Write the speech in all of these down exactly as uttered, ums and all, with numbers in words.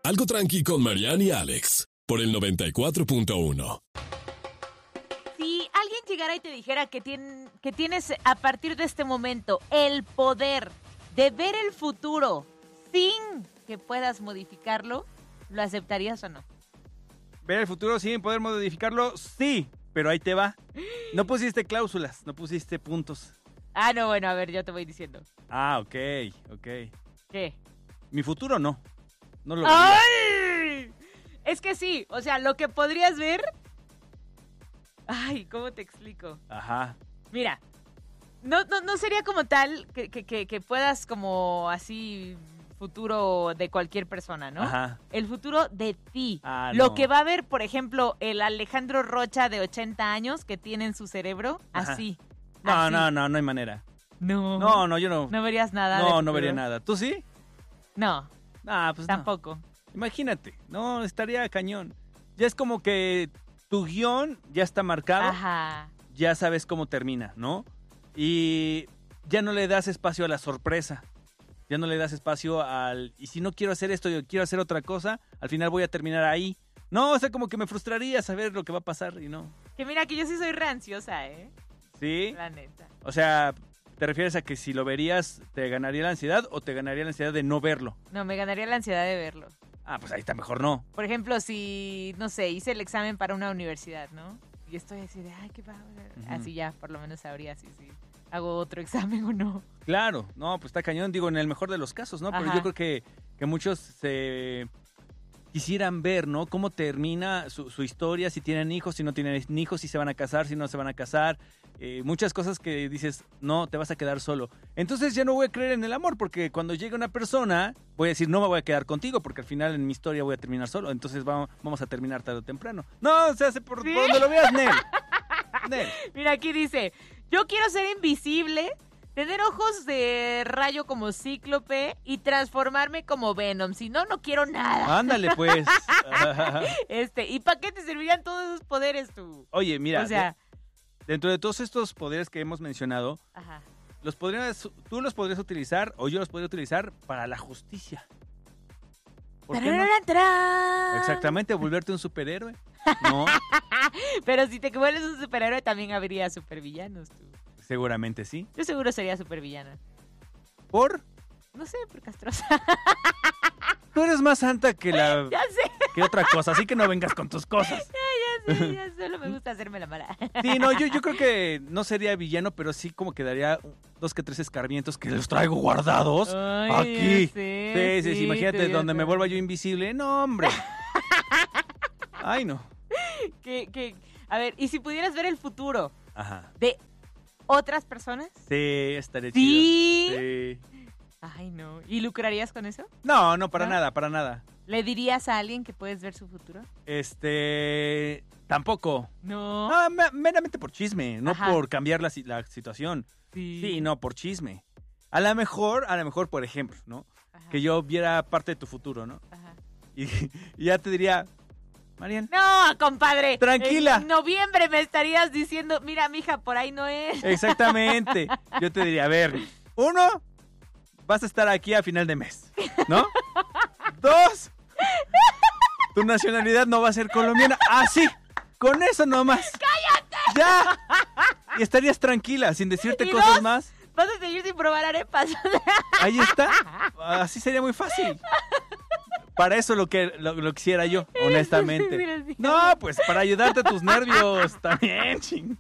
Algo tranqui con Mariana y Alex, por el noventa y cuatro punto uno. Si alguien llegara y te dijera que, tien, que tienes a partir de este momento el poder de ver el futuro sin que puedas modificarlo, ¿lo aceptarías o no? ¿Ver el futuro sin poder modificarlo? Sí, pero ahí te va. No pusiste cláusulas, no pusiste puntos. Ah, no, bueno, a ver, yo te voy diciendo. Ah, ok, ok. ¿Qué? Mi futuro no. No lo vería. ¡Ay! Es que sí, o sea, lo que podrías ver... Ay, ¿cómo te explico? Ajá. Mira, no, no, no sería como tal que, que, que, que puedas como así futuro de cualquier persona, ¿no? Ajá. El futuro de ti. Ah, Lo no. que va a ver, por ejemplo, el Alejandro Rocha de ochenta años que tiene en su cerebro, Ajá. así. No, así. no, no, no hay manera. No. No, no, yo no. No verías nada. No, de no vería futuro. nada. ¿Tú sí? No, Ah, pues no. tampoco. Imagínate. No, estaría cañón. Ya es como que tu guión ya está marcado. Ajá. Ya sabes cómo termina, ¿no? Y ya no le das espacio a la sorpresa. Ya no le das espacio al... Y si no quiero hacer esto, yo quiero hacer otra cosa, al final voy a terminar ahí. No, o sea, como que me frustraría saber lo que va a pasar y no. Que mira, que yo sí soy re ansiosa, ¿eh? ¿Sí? La neta. O sea, ¿te refieres a que si lo verías te ganaría la ansiedad o te ganaría la ansiedad de no verlo? No, me ganaría la ansiedad de verlo. Ah, pues ahí está, mejor no. Por ejemplo, si, no sé, hice el examen para una universidad, ¿no? Y estoy así de, ay, qué padre. Ujú. Así ya, por lo menos sabría si sí, hago otro examen o no. Claro, no, pues está cañón, digo, en el mejor de los casos, ¿no? Pero Ajá. yo creo que, que muchos se quisieran ver, ¿no? Cómo termina su, su historia, si tienen hijos, si no tienen hijos, si se van a casar, si no se van a casar. Eh, muchas cosas que dices, no, te vas a quedar solo. Entonces ya no voy a creer en el amor, porque cuando llegue una persona, voy a decir, no me voy a quedar contigo, porque al final en mi historia voy a terminar solo. Entonces vamos, vamos a terminar tarde o temprano. No, se hace por, ¿Sí? por donde lo veas, Nel. Nel. Mira, aquí dice, yo quiero ser invisible, tener ojos de rayo como Cíclope y transformarme como Venom. Si no, no quiero nada. Ándale, pues. Este, ¿y para qué te servirían todos esos poderes tú? Oye, mira, o sea, de- dentro de todos estos poderes que hemos mencionado, ajá. los podrías, tú los podrías utilizar o yo los podría utilizar para la justicia. ¿Por qué no? Tararán, tarán. Exactamente, volverte un superhéroe. No, Pero si te vuelves un superhéroe, también habría supervillanos tú. seguramente sí. Yo seguro sería supervillana. Por No sé, por castrosa. tú eres más santa que la Ya sé, que otra cosa, así que no vengas con tus cosas. ya sé, ya solo me gusta hacerme la mala. Sí, no, yo, yo creo que no sería villano, pero sí como que daría dos que tres escarmientos que los traigo guardados Ay, aquí. ya sé, Sí, sí, sí, sí, imagínate te donde me digo. vuelva yo invisible. No, hombre. Ay, no. Que, que, a ver, ¿y si pudieras ver el futuro Ajá. de otras personas? Sí, estaría ¿Sí? chido. Sí. Ay, no. ¿Y lucrarías con eso? No, no, para ¿No? nada, para nada. ¿Le dirías a alguien que puedes ver su futuro? Este, tampoco. No. Ah, me- meramente por chisme, no Ajá. por cambiar la, si- la situación. Sí. Sí, no, por chisme. A lo mejor, a lo mejor, por ejemplo, ¿no? Ajá, Que yo viera parte de tu futuro, ¿no? ajá. Y, y ya te diría, Marian, No, compadre. Tranquila. En noviembre me estarías diciendo, mira, mija, por ahí no es. exactamente. Yo te diría, a ver, uno, vas a estar aquí a final de mes, ¿no? Dos, tu nacionalidad no va a ser colombiana. Ah, sí, con eso nomás. ¡Cállate! Ya. Y estarías tranquila, sin decirte ¿Y cosas dos? más. Vas a seguir sin probar arepas. Ahí está. Así sería muy fácil. Para eso lo que lo, lo quisiera yo, honestamente. Desgraciado. No, pues para ayudarte a tus nervios también, ching.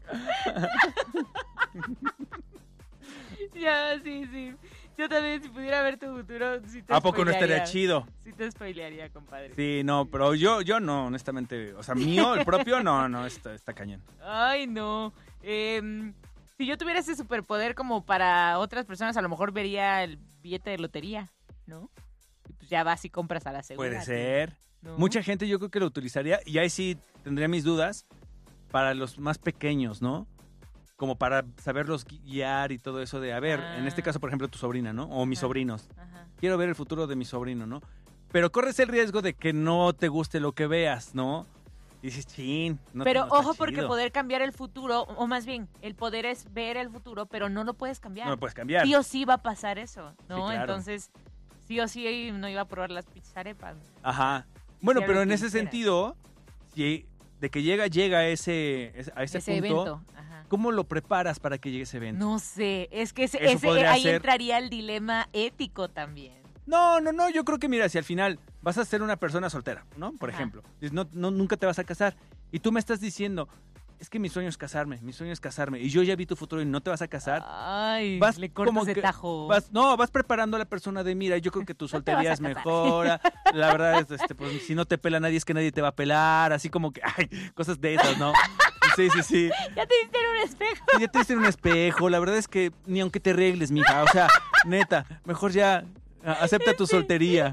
Ya, sí, sí. Yo también, si pudiera ver tu futuro, sí te ¿A poco no estaría spoilearía. chido? Sí te spoilearía, compadre. Sí, no, pero yo, yo no, honestamente. O sea, mío, el propio, no, no, está, está cañón. Ay, no. Em, si yo tuviera ese superpoder como para otras personas, a lo mejor vería el billete de lotería, ¿no? Y pues ya vas y compras a la segura. Puede ser. ¿no? Mucha gente yo creo que lo utilizaría, y ahí sí tendría mis dudas, para los más pequeños, ¿no? Como para saberlos guiar y todo eso de, a ver, en este Ah. caso, por ejemplo, tu sobrina, ¿no? O mis Ajá. sobrinos. Ajá. Quiero ver el futuro de mi sobrino, ¿no? Pero corres el riesgo de que no te guste lo que veas, ¿no? Y dices, chin, no Pero no está ojo, porque chido. poder cambiar el futuro, o más bien, el poder es ver el futuro, pero no lo puedes cambiar. No lo puedes cambiar. Sí o sí va a pasar eso, ¿no? Sí, claro. Entonces, sí o sí no iba a probar las pizzarepas. Ajá. Bueno, Hiciera pero lo en que ese quisiera. sentido, si de que llega, llega a ese, a ese, Ese punto, evento. Ajá. ¿cómo lo preparas para que llegue ese evento? No sé, es que ese, Eso ese- podría ahí ser- entraría el dilema ético también. No, no, no, yo creo que mira, si al final vas a ser una persona soltera, ¿no? Por Ajá. ejemplo, dices, no, no, nunca te vas a casar y tú me estás diciendo, es que mi sueño es casarme, mi sueño es casarme y yo ya vi tu futuro y no te vas a casar. Ay, Vas le cortas como de que- tajo. Vas, no, vas preparando a la persona de, mira, yo creo que tu No te soltería vas es a casar. mejora, la verdad es, este, pues, si no te pela nadie es que nadie te va a pelar, así como que, ay, cosas de esas, ¿no? Sí, sí, sí. Ya te diste en un espejo. Ya te diste en un espejo, la verdad es que ni aunque te arregles, mija, o sea, neta, mejor ya a- acepta tu soltería.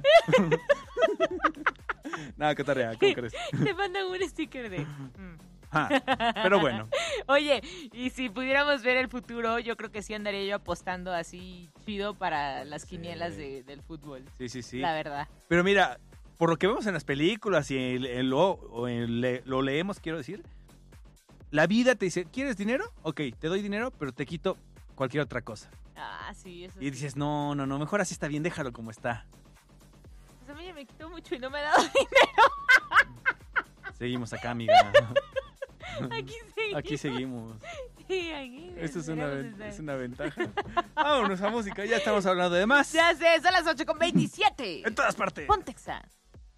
Nada, cotorrea, ¿cómo crees? Te mandan un sticker de... mm. Ah, pero bueno, Oye, y si pudiéramos ver el futuro, yo creo que sí andaría yo apostando así chido para las Sí. quinielas de- del fútbol. sí, sí, sí. La verdad. Pero mira, por lo que vemos en las películas y en, en lo, o en le- lo leemos, quiero decir, la vida te dice, ¿quieres dinero? Ok, te doy dinero, pero te quito cualquier otra cosa. Ah, sí, eso Y sí. dices, no, no, no, mejor así está bien, déjalo como está. Pues a mí ya me quitó mucho y no me ha dado dinero. Seguimos acá, amiga. Aquí seguimos. Aquí seguimos. Sí, aquí Esto es una, deberíamos ven- estar. es una ventaja. Vámonos a música, ya estamos hablando de más. Ya sé, son las ocho con veintisiete. En todas partes. Pontexa.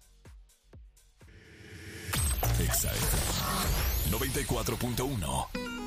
Exa F M noventa y cuatro punto uno.